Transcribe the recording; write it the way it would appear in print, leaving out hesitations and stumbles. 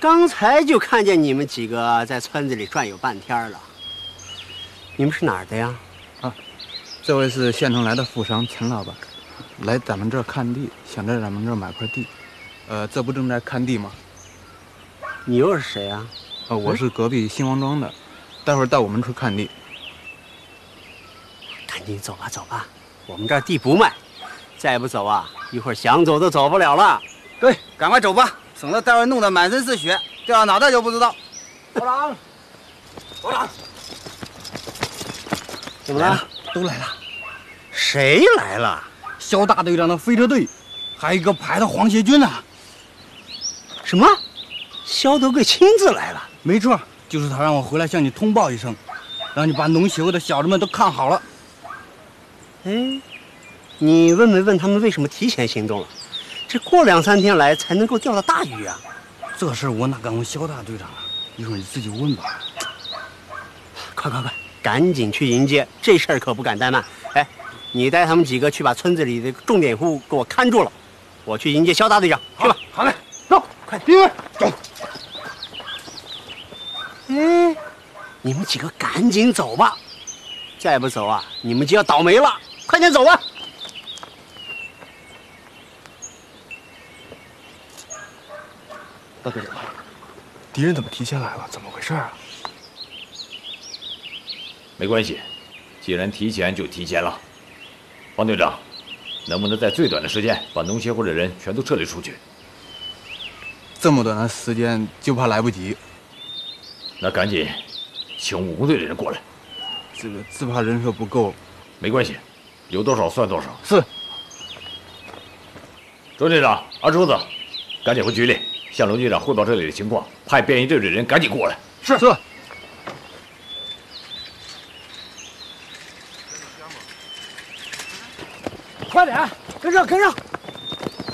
刚才就看见你们几个在村子里转悠半天了。你们是哪儿的呀？ 啊，这位是县城来的富商陈老板，来咱们这儿看地，想在咱们这儿买块地。这不正在看地吗？ 你又是谁呀？ 我是隔壁新王庄的，待会儿带我们去看地。 赶紧走吧，走吧，我们这儿地不卖，再不走啊，一会儿想走都走不了了。 对，赶快走吧，省得待会儿弄得满身是血，掉到脑袋就不知道。 首长，首长， 怎么了？ 都来了。 谁来了？ 肖大队长的飞车队，还有一个排的黄协军呢。 什么？肖德贵亲自来了？ 没错，就是他让我回来向你通报一声，让你把农协会的小子们都看好了。 哎，你问没问他们为什么提前行动了？这过2-3天来才能够钓到大鱼啊！ 这事我哪敢问肖大队长啊？一会儿你自己问吧。 快，赶紧去迎接，这事儿可不敢怠慢。哎，你带他们几个去把村子里的重点户给我看住了，我去迎接肖大队长。去吧。 好嘞，走，快，弟兄们，走。 哎，你们几个赶紧走吧，再不走啊，你们就要倒霉了。快点走吧。 大队长，敌人怎么提前来了？怎么回事啊？ 没关系，既然提前就提前了。方队长，能不能在最短的时间把农协会的人全都撤离出去？ 这么短的时间就怕来不及。 那赶紧请武工队的人过来。 这个只怕人手不够。 没关系，有多少算多少。 是。 周队长、二柱子，赶紧回局里向罗局长汇报这里的情况，派便衣队的人赶紧过来。 是。 快点，跟上！